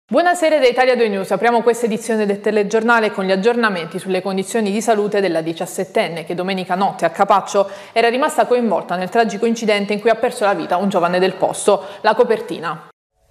Buonasera da Italia 2 News, apriamo questa edizione del telegiornale con gli aggiornamenti sulle condizioni di salute della 17enne che domenica notte a Capaccio era rimasta coinvolta nel tragico incidente in cui ha perso la vita un giovane del posto. La copertina.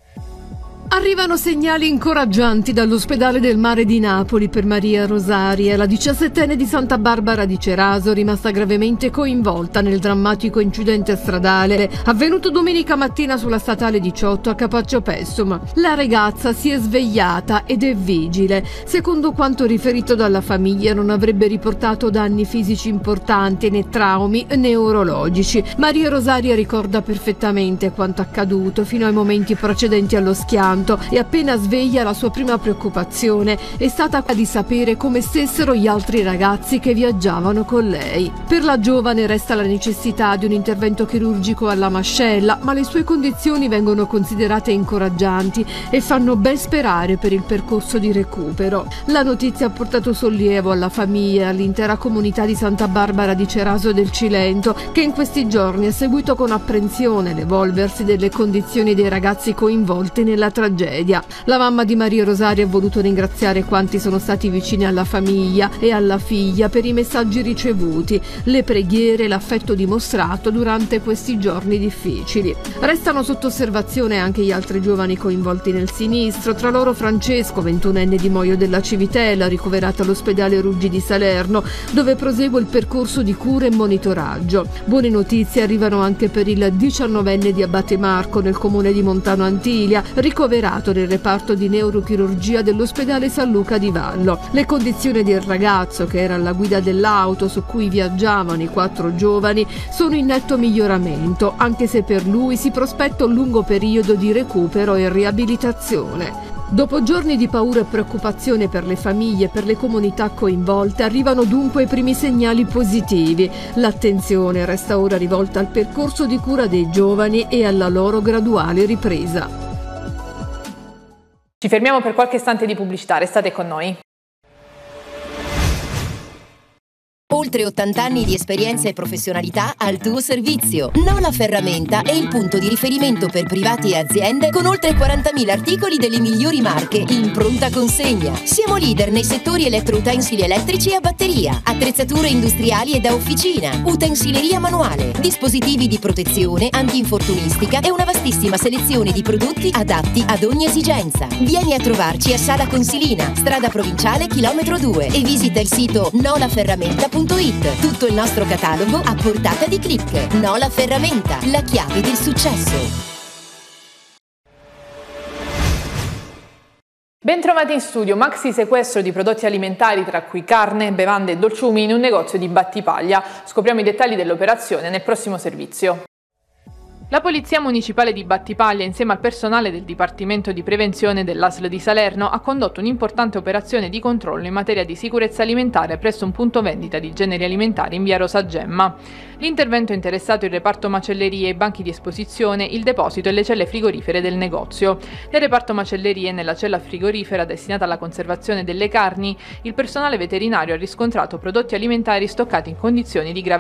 Arrivano segnali incoraggianti dall'ospedale del Mare di Napoli per Maria Rosaria, la 17enne di Santa Barbara di Ceraso, rimasta gravemente coinvolta nel drammatico incidente stradale avvenuto domenica mattina sulla statale 18 a Capaccio Pessum. La ragazza si è svegliata ed è vigile. Secondo quanto riferito dalla famiglia, non avrebbe riportato danni fisici importanti né traumi neurologici. Maria Rosaria ricorda perfettamente quanto accaduto fino ai momenti precedenti allo schianto. E appena sveglia la sua prima preoccupazione è stata quella di sapere come stessero gli altri ragazzi che viaggiavano con lei. Per la giovane resta la necessità di un intervento chirurgico alla mascella, ma le sue condizioni vengono considerate incoraggianti e fanno ben sperare per il percorso di recupero. La notizia ha portato sollievo alla famiglia e all'intera comunità di Santa Barbara di Ceraso del Cilento, che in questi giorni ha seguito con apprensione l'evolversi delle condizioni dei ragazzi coinvolti nella tragedia. La mamma di Maria Rosaria ha voluto ringraziare quanti sono stati vicini alla famiglia e alla figlia per i messaggi ricevuti, le preghiere e l'affetto dimostrato durante questi giorni difficili. Restano sotto osservazione anche gli altri giovani coinvolti nel sinistro, tra loro Francesco, 21enne di Moio della Civitella, ricoverato all'ospedale Ruggi di Salerno, dove prosegue il percorso di cura e monitoraggio. Buone notizie arrivano anche per il 19enne di Abate Marco, nel comune di Montano Antiglia, ricoverato nel reparto di neurochirurgia dell'ospedale San Luca di Vallo. Le condizioni del ragazzo, che era alla guida dell'auto su cui viaggiavano i 4 giovani, sono in netto miglioramento, anche se per lui si prospetta un lungo periodo di recupero e riabilitazione. Dopo giorni di paura e preoccupazione per le famiglie e per le comunità coinvolte, arrivano dunque i primi segnali positivi. L'attenzione resta ora rivolta al percorso di cura dei giovani e alla loro graduale ripresa. Ci fermiamo per qualche istante di pubblicità, restate con noi. Oltre 80 anni di esperienza e professionalità al tuo servizio. Nola Ferramenta è il punto di riferimento per privati e aziende con oltre 40.000 articoli delle migliori marche in pronta consegna. Siamo leader nei settori elettroutensili elettrici e a batteria, attrezzature industriali e da officina, utensileria manuale, dispositivi di protezione, antinfortunistica e una vastissima selezione di prodotti adatti ad ogni esigenza. Vieni a trovarci a Sala Consilina, strada provinciale chilometro 2 e visita il sito nolaferramenta.it. Tutto il nostro catalogo a portata di click. Nola Ferramenta, la chiave del successo. Bentrovati in studio. Maxi sequestro di prodotti alimentari, tra cui carne, bevande e dolciumi, in un negozio di Battipaglia. Scopriamo i dettagli dell'operazione nel prossimo servizio. La Polizia Municipale di Battipaglia, insieme al personale del Dipartimento di Prevenzione dell'ASL di Salerno, ha condotto un'importante operazione di controllo in materia di sicurezza alimentare presso un punto vendita di generi alimentari in via Rosa Gemma. L'intervento ha interessato il reparto macellerie, i banchi di esposizione, il deposito e le celle frigorifere del negozio. Nel reparto macellerie, nella cella frigorifera destinata alla conservazione delle carni, il personale veterinario ha riscontrato prodotti alimentari stoccati in condizioni di grave